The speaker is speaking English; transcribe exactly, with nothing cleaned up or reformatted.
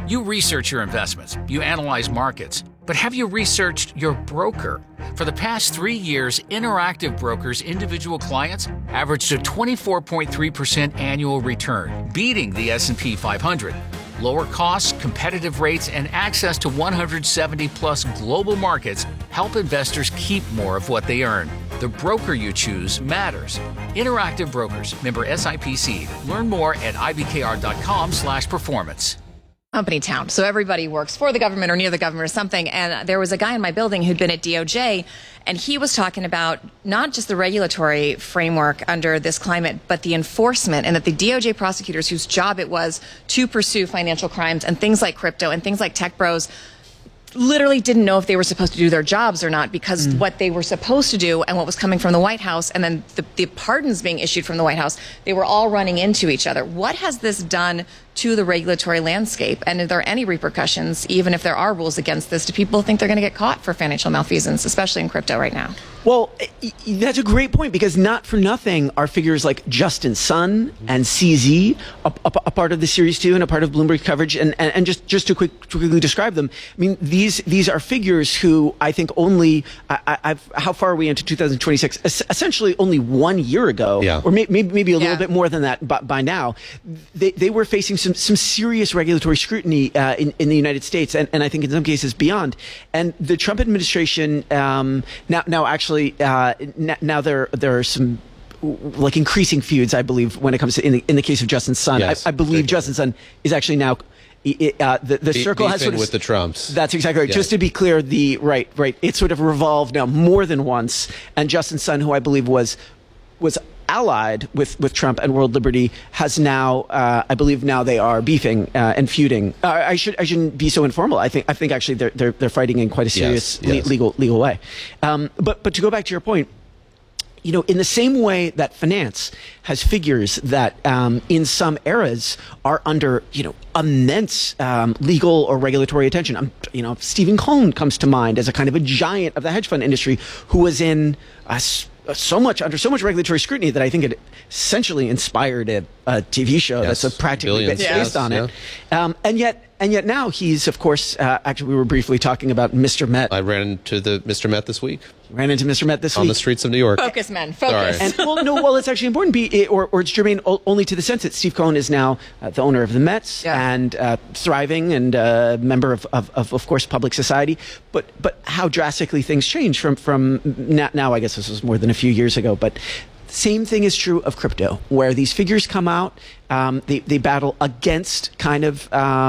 You research your investments, you analyze markets, but have you researched your broker? For the past three years, Interactive Brokers' individual clients averaged a twenty-four point three percent annual return, beating the S and P five hundred. Lower costs, competitive rates, and access to one hundred seventy plus global markets help investors keep more of what they earn. The broker you choose matters. Interactive Brokers, member S I P C. Learn more at I B K R dot com slash performance. Company town. So everybody works for the government or near the government or something. And there was a guy in my building who'd been at D O J, and he was talking about not just the regulatory framework under this climate, but the enforcement, and that the D O J prosecutors whose job it was to pursue financial crimes and things like crypto and things like tech bros literally didn't know if they were supposed to do their jobs or not, because mm. what they were supposed to do and what was coming from the White House and then the, the pardons being issued from the White House, they were all running into each other. What has this done to the regulatory landscape? And are there any repercussions, even if there are rules against this? Do people think they're going to get caught for financial malfeasance, especially in crypto right now? Well, that's a great point, because not for nothing are figures like Justin Sun and C Z a, a, a part of the series too, and a part of Bloomberg coverage. And, and, and just, just to, quick, to quickly describe them, I mean, these these are figures who I think only, I, I've, how far are we into two thousand twenty-six? Es- essentially only one year ago, yeah. or may, maybe, maybe a little yeah. bit more than that by, by now, they, they were facing some, some serious regulatory scrutiny uh, in, in the United States, and, and I think in some cases beyond. And the Trump administration um, now, now actually, Uh, n- now there there are some like increasing feuds, I believe, when it comes to in the, in the case of Justin Sun. Yes, I, I believe Justin Sun is actually now uh, the the Be- circle has sort of with the Trumps. That's exactly right. Yes. Just to be clear, the right right it sort of revolved now more than once, and Justin Sun, who I believe was was allied with, with Trump and World Liberty, has now, uh, I believe now they are beefing uh, and feuding. Uh, I should I shouldn't be so informal. I think I think actually they're they're, they're fighting in quite a serious yes, yes. Le- legal legal way. Um, but but to go back to your point, you know, in the same way that finance has figures that um, in some eras are under, you know, immense um, legal or regulatory attention. Um, you know, Stephen Cohn comes to mind as a kind of a giant of the hedge fund industry who was in a, so much under so much regulatory scrutiny that I think it essentially inspired a, a T V show yes, that's a practically billions, based yes, on yeah. it. Um, and yet, and yet now he's, of course, uh, actually we were briefly talking about Mister Met. I ran into the Mister Met this week. Ran into Mister Met this on week the streets of New York. Focus, men, focus. And, well, no, well, it's actually important, be, or, or it's germane only to the sense that Steve Cohen is now uh, the owner of the Mets yeah. and uh, thriving and a uh, member of, of, of, of course, public society. But but how drastically things change from from now, now. I guess this was more than a few years ago, but. Same thing is true of crypto, where these figures come out, um, they, they battle against kind of. Um,